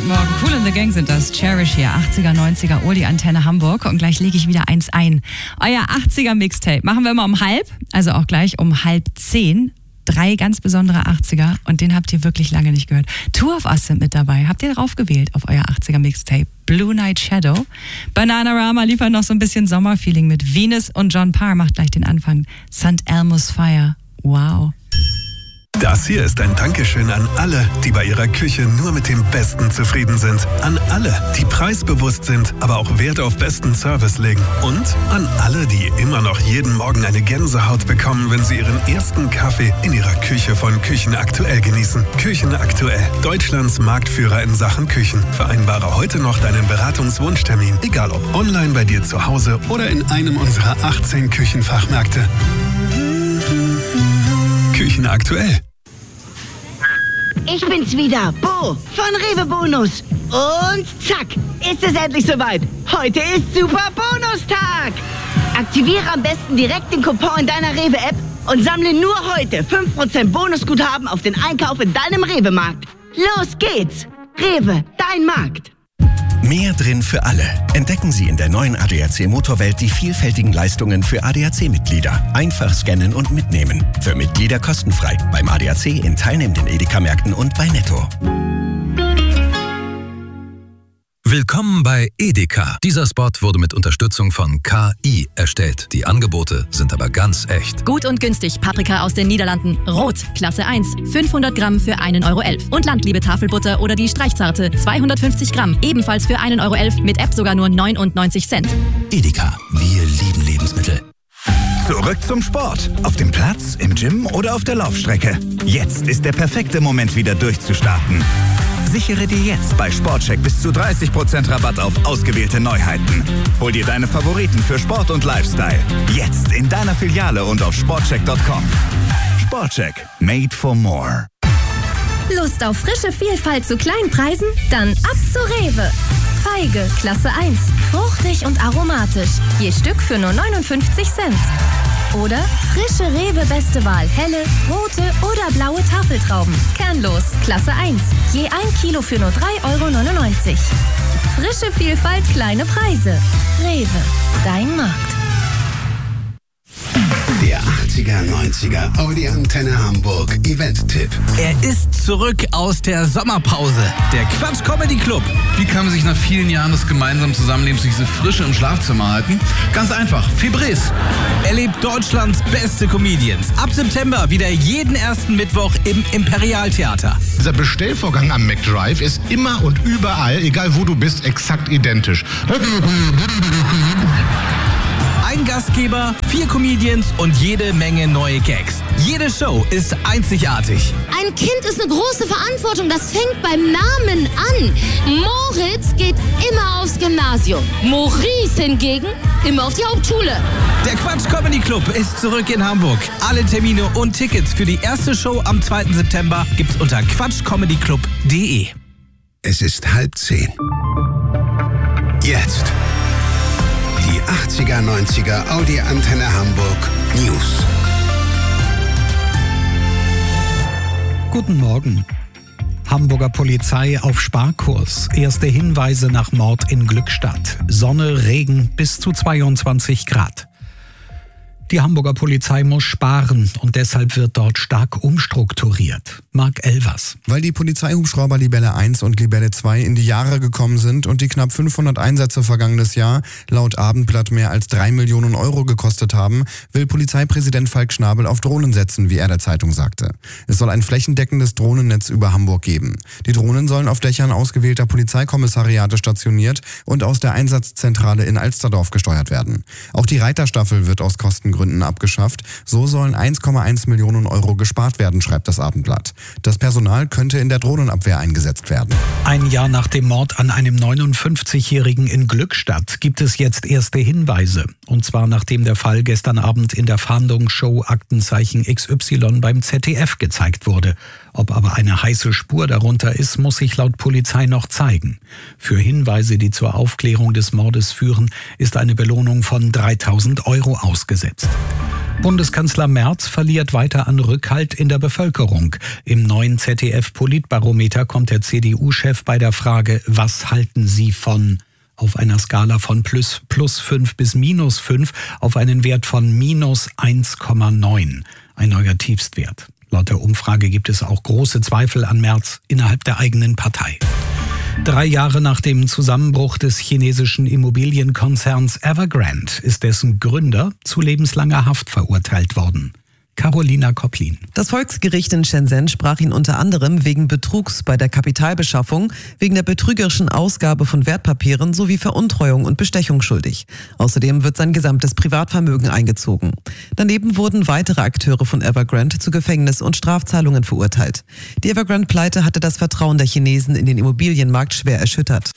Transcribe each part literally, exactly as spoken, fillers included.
Morgen. Cool in the Gang sind das. Cherish hier, achtziger, neunziger, Oldie Antenne Hamburg. Und gleich lege ich wieder eins ein. Euer achtziger Mixtape machen wir immer um halb, also auch gleich um halb zehn. Drei ganz besondere achtziger und den habt ihr wirklich lange nicht gehört. Two of Us sind mit dabei. Habt ihr drauf gewählt auf euer achtziger Mixtape? Blue Night Shadow. Bananarama liefert noch so ein bisschen Sommerfeeling mit. Venus und John Parr macht gleich den Anfang. Saint Elmo's Fire. Wow. Das hier ist ein Dankeschön an alle, die bei ihrer Küche nur mit dem Besten zufrieden sind. An alle, die preisbewusst sind, aber auch Wert auf besten Service legen. Und an alle, die immer noch jeden Morgen eine Gänsehaut bekommen, wenn sie ihren ersten Kaffee in ihrer Küche von Küchen Aktuell genießen. Küchen Aktuell, Deutschlands Marktführer in Sachen Küchen. Vereinbare heute noch deinen Beratungswunschtermin, egal ob online bei dir zu Hause oder in einem unserer achtzehn Küchenfachmärkte. Küchen Aktuell. Ich bin's wieder, Bo von Rewe Bonus. Und zack, ist es endlich soweit. Heute ist Super Bonustag. Aktiviere am besten direkt den Coupon in deiner Rewe-App und sammle nur heute fünf Prozent Bonusguthaben auf den Einkauf in deinem Rewe-Markt. Los geht's. Rewe, dein Markt. Mehr drin für alle. Entdecken Sie in der neuen A D A C Motorwelt die vielfältigen Leistungen für A D A C-Mitglieder. Einfach scannen und mitnehmen. Für Mitglieder kostenfrei. Beim A D A C in teilnehmenden Edeka-Märkten und bei Netto. Willkommen bei Edeka. Dieser Spot wurde mit Unterstützung von K I erstellt. Die Angebote sind aber ganz echt. Gut und günstig Paprika aus den Niederlanden. Rot, Klasse eins. fünfhundert Gramm für einen Euro elf. Und Landliebe Tafelbutter oder die Streichzarte. zweihundertfünfzig Gramm. Ebenfalls für einen Euro elf. Mit App sogar nur neunundneunzig Cent. Edeka. Wir lieben Lebensmittel. Zurück zum Sport. Auf dem Platz, im Gym oder auf der Laufstrecke. Jetzt ist der perfekte Moment, wieder durchzustarten. Sichere dir jetzt bei Sportcheck bis zu dreißig Prozent Rabatt auf ausgewählte Neuheiten. Hol dir deine Favoriten für Sport und Lifestyle. Jetzt in deiner Filiale und auf sportcheck punkt com. Sportcheck. Made for more. Lust auf frische Vielfalt zu kleinen Preisen? Dann ab zu Rewe. Feige, Klasse eins. Fruchtig und aromatisch. Je Stück für nur neunundfünfzig Cent. Oder frische Rewe Beste Wahl. Helle, rote oder blaue Tafeltrauben. Kernlos, Klasse eins. Je ein Kilo für nur drei Euro neunundneunzig. Frische Vielfalt, kleine Preise. Rewe, dein Markt. Der achtziger, neunziger Audi Antenne Hamburg Event-Tipp. Er ist zurück aus der Sommerpause. Der Quatsch Comedy Club. Wie kann man sich nach vielen Jahren des gemeinsamen Zusammenlebens diese Frische im Schlafzimmer halten? Ganz einfach, Fibres. Erlebt Deutschlands beste Comedians. Ab September wieder jeden ersten Mittwoch im Imperialtheater. Dieser Bestellvorgang am McDrive ist immer und überall, egal wo du bist, exakt identisch. Ein Gastgeber, vier Comedians und jede Menge neue Gags. Jede Show ist einzigartig. Ein Kind ist eine große Verantwortung, das fängt beim Namen an. Moritz geht immer aufs Gymnasium. Maurice hingegen immer auf die Hauptschule. Der Quatsch Comedy Club ist zurück in Hamburg. Alle Termine und Tickets für die erste Show am zweiten September gibt's unter quatsch comedy club punkt de. Es ist halb zehn. Jetzt. Die achtziger, neunziger Audi Antenne Hamburg News. Guten Morgen. Hamburger Polizei auf Sparkurs. Erste Hinweise nach Mord in Glückstadt. Sonne, Regen bis zu zweiundzwanzig Grad. Die Hamburger Polizei muss sparen und deshalb wird dort stark umstrukturiert. Marc Elvers. Weil die Polizeihubschrauber Libelle eins und Libelle zwei in die Jahre gekommen sind und die knapp fünfhundert Einsätze vergangenes Jahr laut Abendblatt mehr als drei Millionen Euro gekostet haben, will Polizeipräsident Falk Schnabel auf Drohnen setzen, wie er der Zeitung sagte. Es soll ein flächendeckendes Drohnennetz über Hamburg geben. Die Drohnen sollen auf Dächern ausgewählter Polizeikommissariate stationiert und aus der Einsatzzentrale in Alsterdorf gesteuert werden. Auch die Reiterstaffel wird aus Kostengründen abgeschafft. So sollen eins Komma eins Millionen Euro gespart werden, schreibt das Abendblatt. Das Personal könnte in der Drohnenabwehr eingesetzt werden. Ein Jahr nach dem Mord an einem neunundfünfzigjährigen in Glückstadt gibt es jetzt erste Hinweise. Und zwar nachdem der Fall gestern Abend in der Fahndungsshow Aktenzeichen X Y beim Z D F gezeigt wurde. Ob aber eine heiße Spur darunter ist, muss sich laut Polizei noch zeigen. Für Hinweise, die zur Aufklärung des Mordes führen, ist eine Belohnung von dreitausend Euro ausgesetzt. Bundeskanzler Merz verliert weiter an Rückhalt in der Bevölkerung. Im neuen Z D F-Politbarometer kommt der C D U-Chef bei der Frage, was halten Sie von, auf einer Skala von plus, plus fünf bis minus fünf auf einen Wert von minus eins Komma neun. Ein neuer Tiefstwert. Laut der Umfrage gibt es auch große Zweifel an Merz innerhalb der eigenen Partei. Drei Jahre nach dem Zusammenbruch des chinesischen Immobilienkonzerns Evergrande ist dessen Gründer zu lebenslanger Haft verurteilt worden. Carolina Kopplin. Das Volksgericht in Shenzhen sprach ihn unter anderem wegen Betrugs bei der Kapitalbeschaffung, wegen der betrügerischen Ausgabe von Wertpapieren sowie Veruntreuung und Bestechung schuldig. Außerdem wird sein gesamtes Privatvermögen eingezogen. Daneben wurden weitere Akteure von Evergrande zu Gefängnis und Strafzahlungen verurteilt. Die Evergrande-Pleite hatte das Vertrauen der Chinesen in den Immobilienmarkt schwer erschüttert.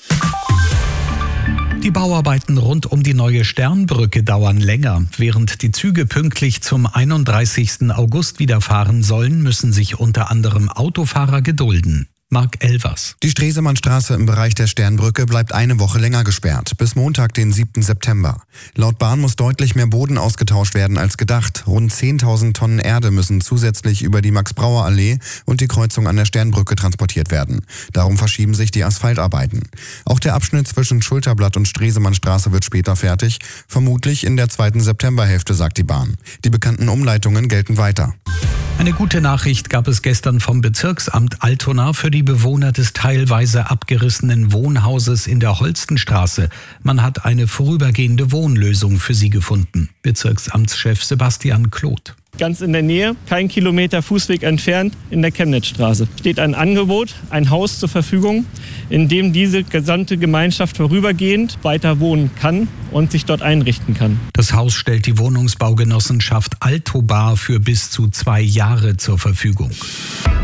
Die Bauarbeiten rund um die neue Sternbrücke dauern länger. Während die Züge pünktlich zum einunddreißigsten August wieder fahren sollen, müssen sich unter anderem Autofahrer gedulden. Marc Elvers. Die Stresemannstraße im Bereich der Sternbrücke bleibt eine Woche länger gesperrt, bis Montag, den siebten September. Laut Bahn muss deutlich mehr Boden ausgetauscht werden als gedacht. Rund zehntausend Tonnen Erde müssen zusätzlich über die Max-Brauer-Allee und die Kreuzung an der Sternbrücke transportiert werden. Darum verschieben sich die Asphaltarbeiten. Auch der Abschnitt zwischen Schulterblatt und Stresemannstraße wird später fertig, vermutlich in der zweiten Septemberhälfte, sagt die Bahn. Die bekannten Umleitungen gelten weiter. Eine gute Nachricht gab es gestern vom Bezirksamt Altona für die Bewohner des teilweise abgerissenen Wohnhauses in der Holstenstraße. Man hat eine vorübergehende Wohnlösung für sie gefunden. Bezirksamtschef Sebastian Kloth. Ganz in der Nähe, kein Kilometer Fußweg entfernt, in der Chemnitzstraße, steht ein Angebot, ein Haus zur Verfügung, in dem diese gesamte Gemeinschaft vorübergehend weiter wohnen kann und sich dort einrichten kann. Das Haus stellt die Wohnungsbaugenossenschaft Altobar für bis zu zwei Jahre zur Verfügung.